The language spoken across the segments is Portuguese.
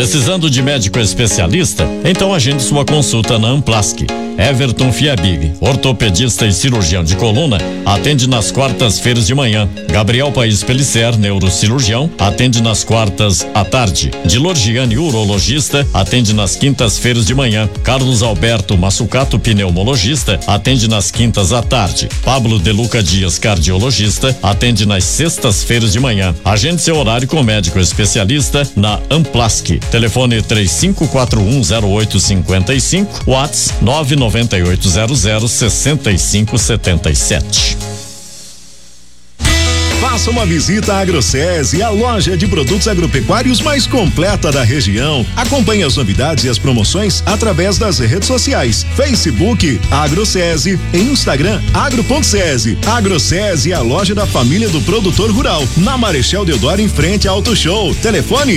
Precisando de médico especialista? Então agende sua consulta na Amplask. Everton Fiabig, ortopedista e cirurgião de coluna, atende nas quartas-feiras de manhã. Gabriel Paes Pellicer, neurocirurgião, atende nas quartas à tarde. Dilor Gianni, urologista, atende nas quintas-feiras de manhã. Carlos Alberto Massucato, pneumologista, atende nas quintas à tarde. Pablo De Luca Dias, cardiologista, atende nas sextas-feiras de manhã. Agende seu horário com médico especialista na Amplask. Telefone 35410855, WhatsApp 998006577. Faça uma visita à AgroSese, a loja de produtos agropecuários mais completa da região. Acompanhe as novidades e as promoções através das redes sociais: Facebook AgroSese e Instagram agro.sese. AgroSese é a loja da família do produtor rural, na Marechal Deodoro, em frente ao Auto Show. Telefone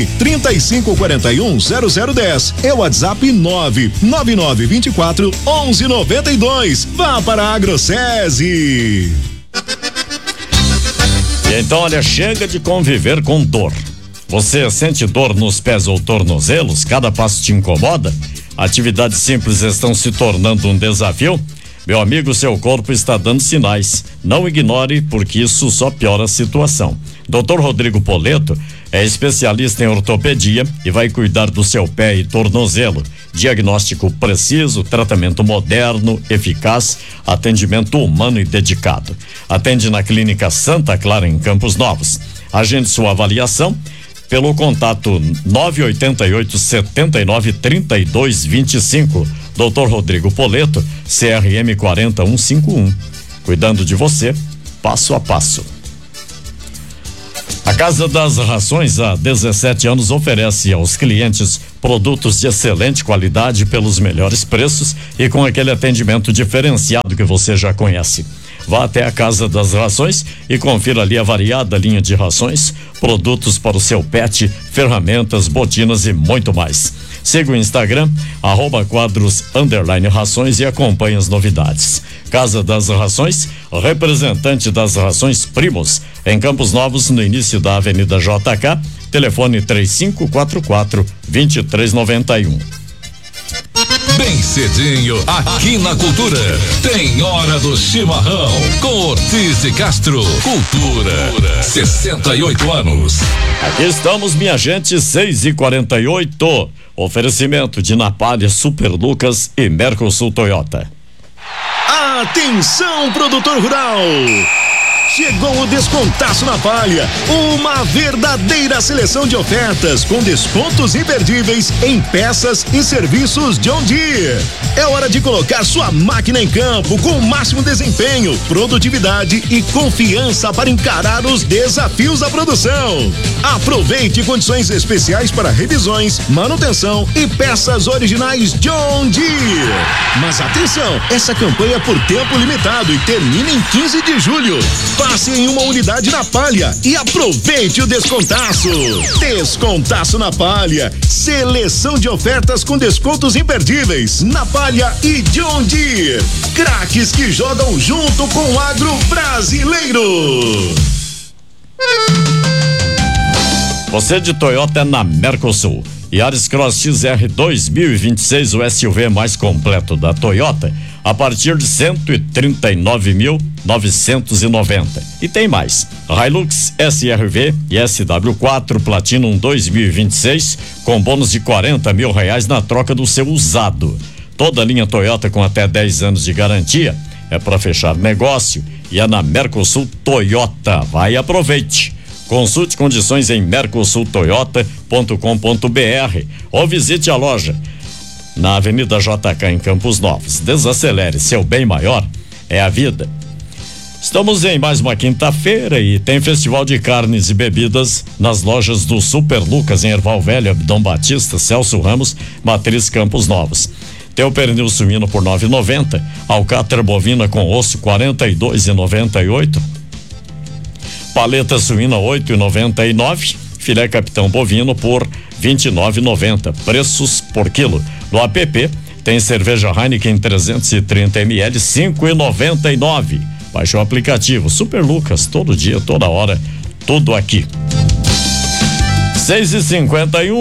35410010 e WhatsApp 999241192. Vá para a AgroSese. Então, olha, chega de conviver com dor. Você sente dor nos pés ou tornozelos? Cada passo te incomoda? Atividades simples estão se tornando um desafio? Meu amigo, seu corpo está dando sinais. Não ignore, porque isso só piora a situação. Dr. Rodrigo Poleto é especialista em ortopedia e vai cuidar do seu pé e tornozelo. Diagnóstico preciso, tratamento moderno, eficaz, atendimento humano e dedicado. Atende na Clínica Santa Clara, em Campos Novos. Agende sua avaliação pelo contato 988-79-3225. Dr. Rodrigo Poleto, CRM 40151. Cuidando de você, passo a passo. A Casa das Rações, há 17 anos, oferece aos clientes produtos de excelente qualidade pelos melhores preços e com aquele atendimento diferenciado que você já conhece. Vá até a Casa das Rações e confira ali a variada linha de rações, produtos para o seu pet, ferramentas, botinas e muito mais. Siga o Instagram, @quadros_rações e acompanhe as novidades. Casa das Rações, representante das rações Primos, em Campos Novos, no início da Avenida JK, telefone 3544-2391. Bem cedinho, aqui na Cultura, tem Hora do Chimarrão, com Ortiz de Castro. Cultura, 68 anos. Aqui estamos, minha gente, 6h48. Oferecimento de Napalha, Super Lucas e Mercosul Toyota. Atenção, produtor rural! Chegou o Descontaço na Palha, uma verdadeira seleção de ofertas com descontos imperdíveis em peças e serviços John Deere. É hora de colocar sua máquina em campo com o máximo desempenho, produtividade e confiança para encarar os desafios da produção. Aproveite condições especiais para revisões, manutenção e peças originais John Deere. Mas atenção, essa campanha é por tempo limitado e termina em 15 de julho. Passe em uma unidade na Palha e aproveite o descontaço. Descontaço na Palha. Seleção de ofertas com descontos imperdíveis na Palha e John Deere. Craques que jogam junto com o agro brasileiro. Você de Toyota é na Mercosul. Yaris Cross XR 2026, o SUV mais completo da Toyota, a partir de 139.990. E tem mais: Hilux SRV e SW4 Platinum 2026 com bônus de R$40 mil na troca do seu usado. Toda a linha Toyota com até 10 anos de garantia é para fechar negócio e é na Mercosul Toyota. Vai e aproveite. Consulte condições em mercosultoyota.com.br ou visite a loja na Avenida JK, em Campos Novos. Desacelere, seu bem maior é a vida. Estamos em mais uma quinta-feira e tem festival de carnes e bebidas nas lojas do Super Lucas, em Erval Velho, Abdom Batista, Celso Ramos, Matriz, Campos Novos. Tem o pernil suíno por R$9,90, alcatra bovina com osso R$42,98, paleta suína R$8,99, filé capitão bovino por R$29,90, preços por quilo. No app tem cerveja Heineken 330 ml, R$5,99. Baixe o aplicativo Super Lucas, todo dia, toda hora, tudo aqui. 6h51.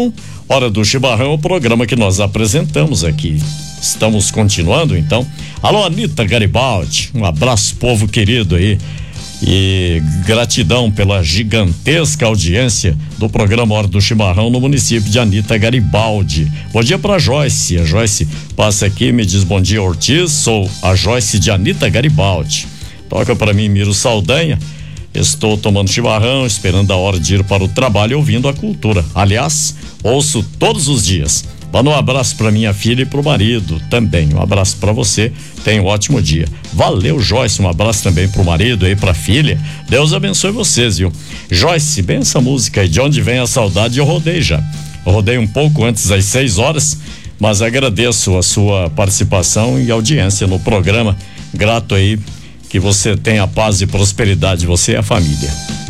Hora do Chimarrão, o programa que nós apresentamos aqui. Estamos continuando, então. Alô, Anita Garibaldi, um abraço, povo querido aí. E gratidão pela gigantesca audiência do programa Hora do Chimarrão no município de Anita Garibaldi. Bom dia pra Joyce. A Joyce passa aqui e me diz: bom dia, Ortiz. Sou a Joyce de Anita Garibaldi. Toca pra mim, Miro Saldanha. Estou tomando chimarrão, esperando a hora de ir para o trabalho e ouvindo a cultura. Aliás, ouço todos os dias. Manda um abraço para minha filha e pro marido também. Um abraço para você. Tenha um ótimo dia. Valeu, Joyce. Um abraço também pro marido e pra filha. Deus abençoe vocês, viu? Joyce, bem essa música aí, De Onde Vem a Saudade, eu rodei já. Eu rodei um pouco antes das 6 horas, mas agradeço a sua participação e audiência no programa. Grato aí, que você tenha paz e prosperidade, você e a família.